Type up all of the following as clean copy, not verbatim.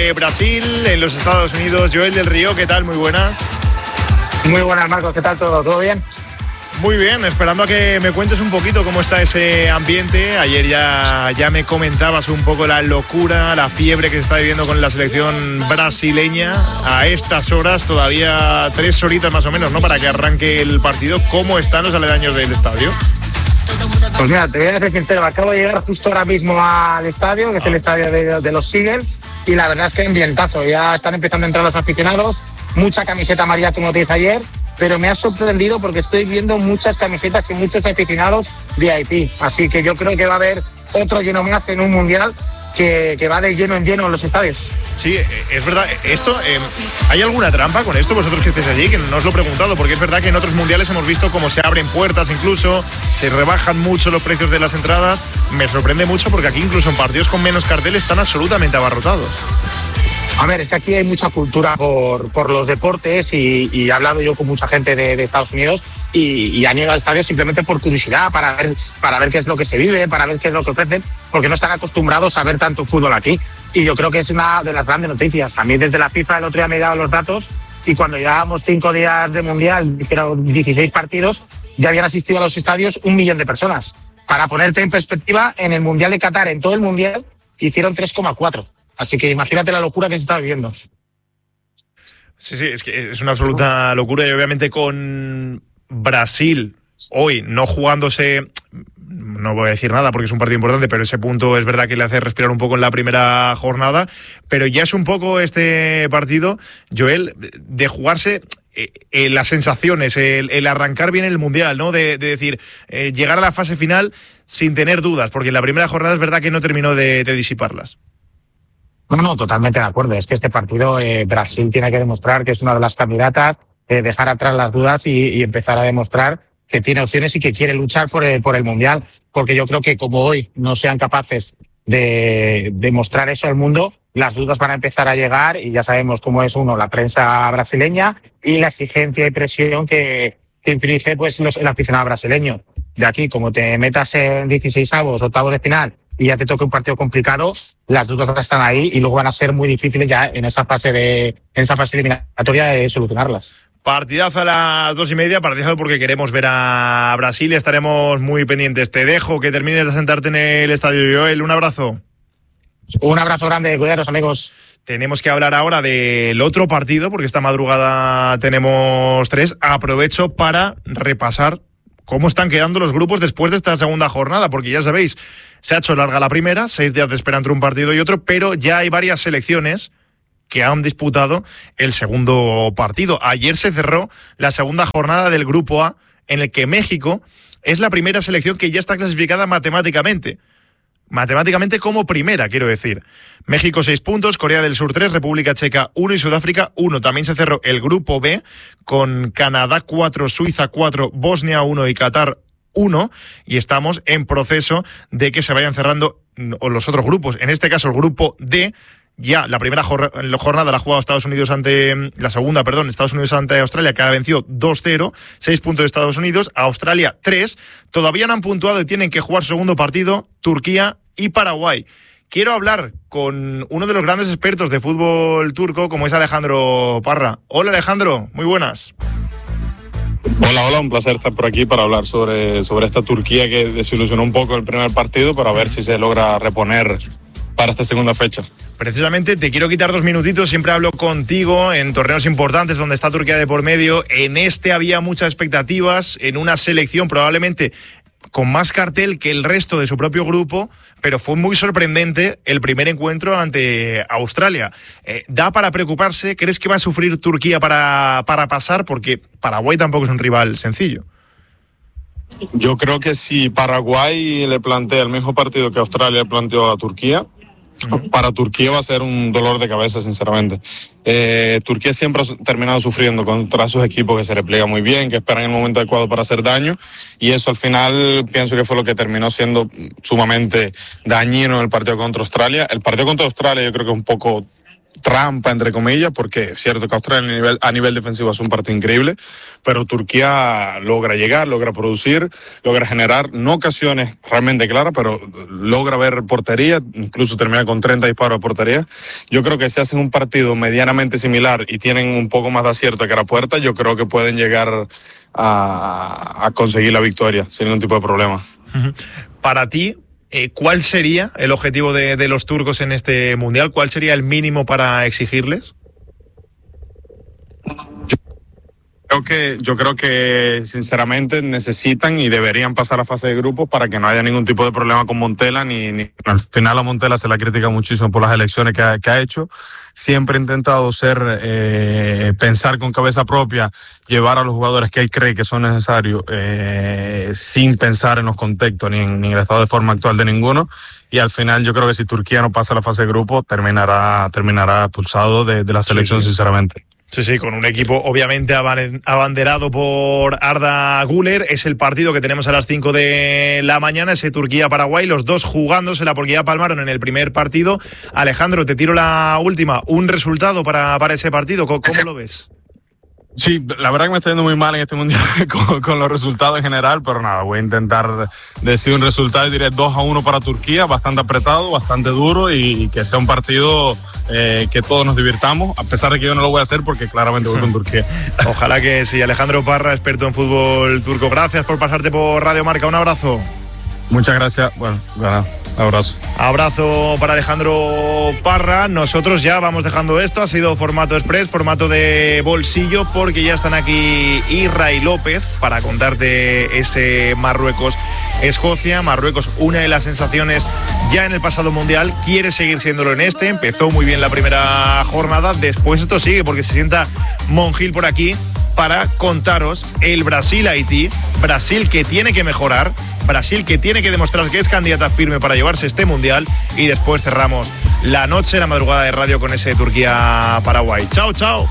de Brasil en los Estados Unidos. Joel del Río, ¿qué tal? Muy buenas. Muy buenas, Marcos, ¿qué tal todo? ¿Todo bien? Muy bien, esperando a que me cuentes un poquito cómo está ese ambiente. Ayer ya me comentabas un poco la locura, la fiebre que se está viviendo con la selección brasileña. A estas horas, todavía 3 horitas más o menos, ¿no?, para que arranque el partido. ¿Cómo están los aledaños del estadio? Pues mira, te voy a ser sincero, acabo de llegar justo ahora mismo al estadio, que es el estadio de los Eagles, y la verdad es que ambientazo. Ya están empezando a entrar los aficionados, mucha camiseta amarilla como te dije ayer, pero me ha sorprendido porque estoy viendo muchas camisetas y muchos aficionados VIP. Así que yo creo que va a haber otro lleno más en un mundial que va de lleno en lleno en los estadios. Sí, es verdad. Esto, ¿hay alguna trampa con esto? Vosotros que estéis allí, que no os lo he preguntado, porque es verdad que en otros mundiales hemos visto cómo se abren puertas incluso, se rebajan mucho los precios de las entradas. Me sorprende mucho porque aquí incluso en partidos con menos carteles están absolutamente abarrotados. A ver, es que aquí hay mucha cultura por los deportes y he hablado yo con mucha gente de Estados Unidos y han llegado al estadio simplemente por curiosidad, para ver qué es lo que se vive, para ver qué es lo que ofrecen, porque no están acostumbrados a ver tanto fútbol aquí. Y yo creo que es una de las grandes noticias. A mí desde la FIFA el otro día me he dado los datos y cuando llevábamos 5 días de Mundial, que eran 16 partidos, ya habían asistido a los estadios 1 millón de personas. Para ponerte en perspectiva, en el Mundial de Qatar, en todo el Mundial, hicieron 3,4. Así que imagínate la locura que se está viviendo. Sí, es que es una absoluta locura y obviamente con Brasil hoy no jugándose, no voy a decir nada porque es un partido importante, pero ese punto es verdad que le hace respirar un poco en la primera jornada, pero ya es un poco este partido, Joel, de jugarse las sensaciones, el arrancar bien el Mundial, ¿no? De decir, llegar a la fase final sin tener dudas, porque en la primera jornada es verdad que no terminó de disiparlas. No, totalmente de acuerdo. Es que este partido Brasil tiene que demostrar que es una de las candidatas, dejar atrás las dudas y empezar a demostrar que tiene opciones y que quiere luchar por el Mundial. Porque yo creo que como hoy no sean capaces de demostrar eso al mundo, las dudas van a empezar a llegar y ya sabemos cómo es la prensa brasileña y la exigencia y presión que inflige pues el aficionado brasileño. De aquí, como te metas en 16avos, octavos de final y ya te toque un partido complicado, las dudas están ahí y luego van a ser muy difíciles ya en esa fase eliminatoria de solucionarlas. Partidazo a las 2:30, partidazo porque queremos ver a Brasil y estaremos muy pendientes. Te dejo que termines de sentarte en el estadio, Joel. Un abrazo. Un abrazo grande, cuidaros, amigos. Tenemos que hablar ahora del otro partido porque esta madrugada tenemos 3. Aprovecho para repasar cómo están quedando los grupos después de esta segunda jornada, porque ya sabéis, se ha hecho larga la primera, 6 días de espera entre un partido y otro, pero ya hay varias selecciones que han disputado el segundo partido. Ayer se cerró la segunda jornada del Grupo A, en el que México es la primera selección que ya está clasificada matemáticamente. Matemáticamente como primera, quiero decir. México 6 puntos, Corea del Sur 3, República Checa 1 y Sudáfrica 1. También se cerró el Grupo B con Canadá 4, Suiza 4, Bosnia 1 y Qatar 1. Y estamos en proceso de que se vayan cerrando los otros grupos. En este caso el Grupo D, ya la primera jornada la ha jugado Estados Unidos Estados Unidos ante Australia, que ha vencido 2-0, 6 puntos de Estados Unidos, Australia 3, todavía no han puntuado y tienen que jugar segundo partido, Turquía y Paraguay. Quiero hablar con uno de los grandes expertos de fútbol turco, como es Alejandro Parra. Hola Alejandro, muy buenas. Hola, un placer estar por aquí para hablar sobre esta Turquía que desilusionó un poco el primer partido, para ver si se logra reponer para esta segunda fecha. Precisamente te quiero quitar 2 minutitos, siempre hablo contigo en torneos importantes donde está Turquía de por medio. En este había muchas expectativas, en una selección probablemente con más cartel que el resto de su propio grupo, pero fue muy sorprendente el primer encuentro ante Australia. ¿Da para preocuparse? ¿Crees que va a sufrir Turquía para pasar? Porque Paraguay tampoco es un rival sencillo. Yo creo que si Paraguay le plantea el mismo partido que Australia planteó a Turquía, para Turquía va a ser un dolor de cabeza, sinceramente. Turquía siempre ha terminado sufriendo contra sus equipos que se repliegan muy bien, que esperan el momento adecuado para hacer daño, y eso al final pienso que fue lo que terminó siendo sumamente dañino en el partido contra Australia. El partido contra Australia yo creo que es un poco trampa, entre comillas, porque es cierto que Australia a nivel defensivo es un partido increíble, pero Turquía logra llegar, logra producir, logra generar, no ocasiones realmente claras, pero logra ver portería, incluso termina con 30 disparos de portería. Yo creo que si hacen un partido medianamente similar y tienen un poco más de acierto que la puerta, yo creo que pueden llegar a conseguir la victoria sin ningún tipo de problema. Para ti, ¿cuál sería el objetivo de los turcos en este Mundial? ¿Cuál sería el mínimo para exigirles? Yo creo que sinceramente necesitan y deberían pasar a fase de grupos para que no haya ningún tipo de problema con Montella. Ni al final a Montella se la critica muchísimo por las elecciones que ha hecho. Siempre ha intentado pensar con cabeza propia, llevar a los jugadores que él cree que son necesarios sin pensar en los contextos ni en el estado de forma actual de ninguno. Y al final yo creo que si Turquía no pasa a la fase de grupo terminará expulsado de la selección, sí. Sinceramente. Sí, con un equipo obviamente abanderado por Arda Güler. Es el partido que tenemos a las 5 de la mañana, ese Turquía-Paraguay, los dos jugándosela porque ya palmaron en el primer partido. Alejandro, te tiro la última. ¿Un resultado para ese partido? ¿Cómo lo ves? Sí, la verdad que me está yendo muy mal en este mundial con los resultados en general, pero nada, voy a intentar decir un resultado y diré 2-1 para Turquía, bastante apretado, bastante duro y que sea un partido que todos nos divirtamos, a pesar de que yo no lo voy a hacer porque claramente voy con Turquía. Ojalá que sí. Alejandro Parra, experto en fútbol turco, gracias por pasarte por Radio Marca, un abrazo. Muchas gracias, bueno, abrazo. Abrazo para Alejandro Parra. Nosotros ya vamos dejando esto. Ha sido formato express, formato de bolsillo, porque ya están aquí Isra y López para contarte ese Marruecos-Escocia. Marruecos, una de las sensaciones ya en el pasado mundial, quiere seguir siéndolo en este. Empezó muy bien la primera jornada, después esto sigue porque se sienta Monjil por aquí para contaros el Brasil-Haití. Brasil que tiene que mejorar, Brasil que tiene que demostrar que es candidata firme para llevarse este mundial, y después cerramos la noche, la madrugada de radio con ese Turquía-Paraguay. Chao, chao.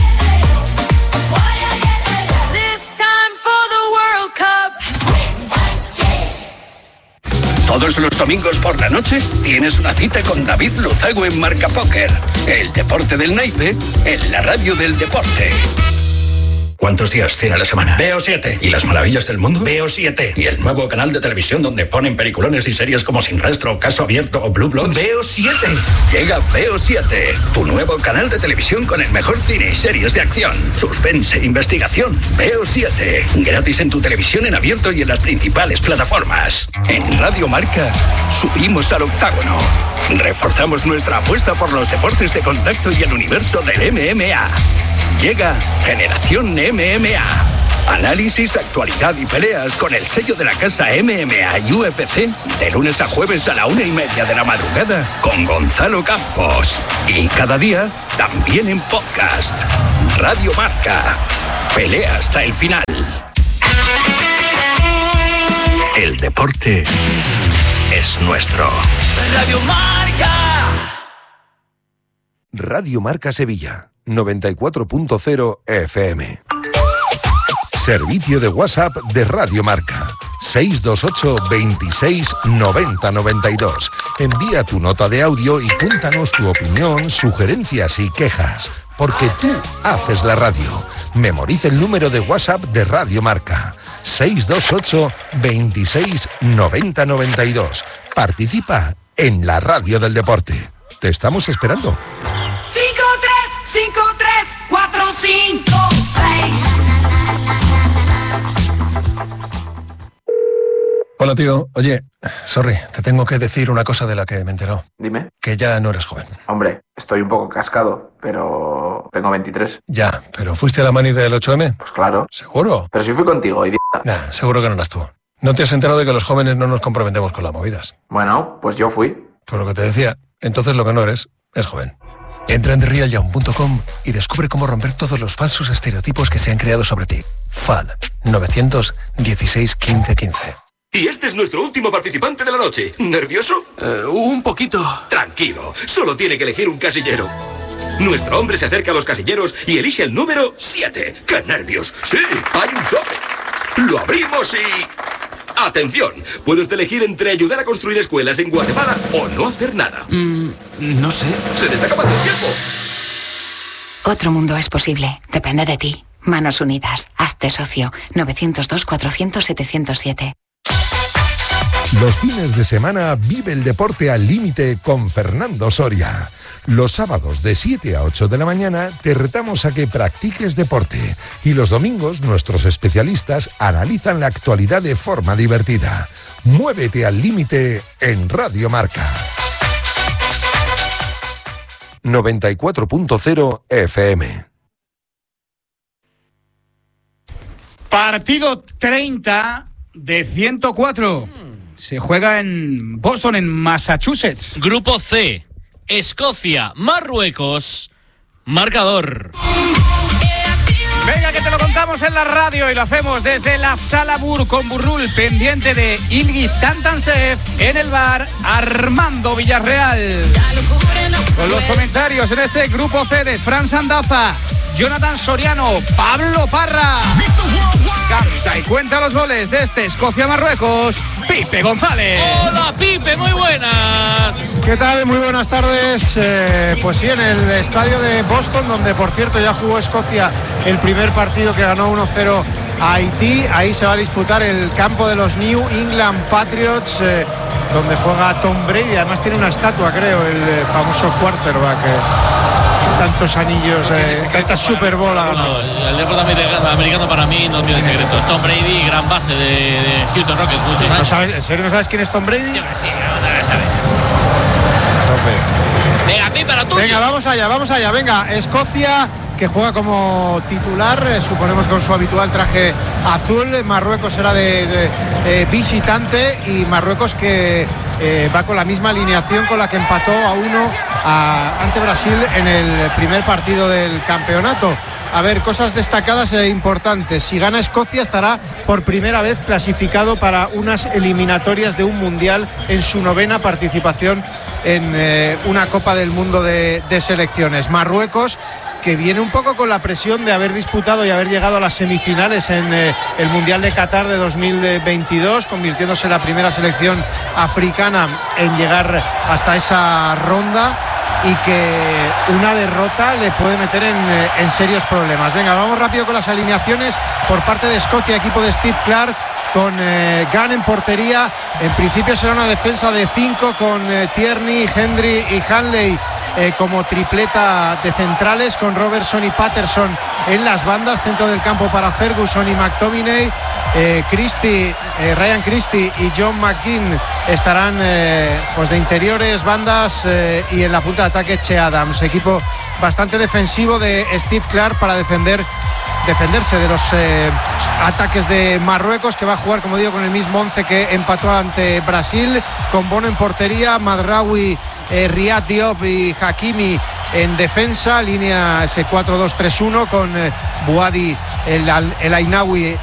Todos los domingos por la noche tienes una cita con David Luzago en Marca Póker. El deporte del naipe en la radio del deporte. ¿Cuántos días tiene la semana? Veo 7. ¿Y las maravillas del mundo? Veo 7. ¿Y el nuevo canal de televisión donde ponen peliculones y series como Sin Rastro, Caso Abierto o Blue Bloods? Veo 7. Llega Veo 7, tu nuevo canal de televisión con el mejor cine y series de acción, suspense e investigación. Veo 7. Gratis en tu televisión en abierto y en las principales plataformas. En Radio Marca subimos al octágono. Reforzamos nuestra apuesta por los deportes de contacto y el universo del MMA. Llega Generación MMA. Análisis, actualidad y peleas con el sello de la casa MMA y UFC de lunes a jueves a la 1:30 de la madrugada con Gonzalo Campos. Y cada día también en podcast. Radio Marca. Pelea hasta el final. El deporte es nuestro. Radio Marca. Radio Marca Sevilla, 94.0 FM. Servicio de WhatsApp de Radio Marca. 628 26 90 92. Envía tu nota de audio y cuéntanos tu opinión, sugerencias y quejas. Porque tú haces la radio. Memoriza el número de WhatsApp de Radio Marca. 628 26 90 92. Participa en la radio del deporte. Te estamos esperando. 5-3-5-3-4-5-6. Hola, tío. Oye, sorry, te tengo que decir una cosa de la que me he enterado. Dime. Que ya no eres joven. Hombre, estoy un poco cascado, pero tengo 23. Ya, pero ¿fuiste a la mani del 8M? Pues claro. ¿Seguro? Pero si fui contigo, idiota. Nah, seguro que no eras tú. ¿No te has enterado de que los jóvenes no nos comprometemos con las movidas? Bueno, pues yo fui. Pues lo que te decía, entonces lo que no eres es joven. Entra en TheRealYoung.com y descubre cómo romper todos los falsos estereotipos que se han creado sobre ti. FAD 916 15 15. Y este es nuestro último participante de la noche. ¿Nervioso? Un poquito. Tranquilo, solo tiene que elegir un casillero. Nuestro hombre se acerca a los casilleros y elige el número 7. ¡Qué nervios! Sí, hay un sobre. Lo abrimos y... ¡Atención! Puedes elegir entre ayudar a construir escuelas en Guatemala o no hacer nada. No sé. ¡Se le está acabando el tiempo! Otro mundo es posible. Depende de ti. Manos Unidas. Hazte socio. 902-400-707. Los fines de semana vive el deporte al límite con Fernando Soria. Los sábados de 7 a 8 de la mañana te retamos a que practiques deporte y los domingos nuestros especialistas analizan la actualidad de forma divertida. Muévete al límite en Radio Marca. 94.0 FM. Partido 30 de 104. Se juega en Boston, en Massachusetts. Grupo C. Escocia, Marruecos. Marcador. Venga, que te lo contamos en la radio y lo hacemos desde la Sala Bur con Burrul, pendiente de Ilgi Tantansev, en el bar Armando Villarreal. Con los comentarios en este grupo C de Fran Sandaza, Jonathan Soriano, Pablo Parra. Capsa y cuenta los goles de este Escocia-Marruecos, Pipe González. Hola Pipe, muy buenas. ¿Qué tal? Muy buenas tardes. Pues sí, en el estadio de Boston, donde por cierto ya jugó Escocia el primer partido que ganó 1-0 a Haití. Ahí se va a disputar el campo de los New England Patriots, donde juega Tom Brady. Además tiene una estatua, creo, el famoso quarterback. Tantos anillos, tantas Super Bowl ha ganado. El deporte americano para mí no tiene secretos. Tom Brady, gran base de Houston Rockets. ¿No sabes, ¿en serio no sabes quién es Tom Brady? Sí, no debe saber. Venga, Pipe, para tú. Venga, vamos allá. Venga, Escocia, que juega como titular, suponemos con su habitual traje azul. Marruecos será de visitante, y Marruecos que va con la misma alineación con la que empató a 1 ante Brasil en el primer partido del campeonato. A ver, cosas destacadas e importantes. Si gana Escocia, estará por primera vez clasificado para unas eliminatorias de un mundial en su 9ª participación en una Copa del Mundo de selecciones. Marruecos, que viene un poco con la presión de haber disputado y haber llegado a las semifinales en el Mundial de Qatar de 2022, convirtiéndose en la primera selección africana en llegar hasta esa ronda, y que una derrota le puede meter en serios problemas. Venga, vamos rápido con las alineaciones por parte de Escocia. Equipo de Steve Clarke, con Gunn en portería. En principio será una defensa de 5 con Tierney, Hendry y Hanley como tripleta de centrales, con Robertson y Patterson en las bandas. Centro del campo para Ferguson y McTominay. Ryan Christie y John McGinn estarán pues de interiores, bandas, y en la punta de ataque Che Adams. Equipo bastante defensivo de Steve Clarke para defenderse de los ataques de Marruecos, que va a jugar, como digo, con el mismo 11 que empató ante Brasil, con Bono en portería, Madraoui, Riyad Diop y Hakimi en defensa, línea ese 4-2-3-1 con Bouhaddi, el Ainaoui